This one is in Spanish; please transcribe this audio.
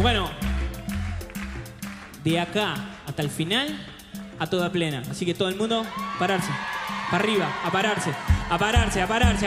Bueno, de acá hasta el final, a toda plena. Así que todo el mundo, pararse. Para arriba, a pararse, a pararse, a pararse.